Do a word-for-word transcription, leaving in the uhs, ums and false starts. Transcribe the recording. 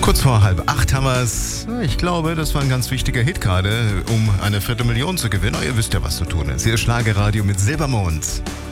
Kurz vor halb acht haben wir es. Ich glaube, das war ein ganz wichtiger Hit gerade, um eine Viertelmillion zu gewinnen. Oh, ihr wisst ja, was zu tun ist. Hier ist Schlagerradio mit Silbermond.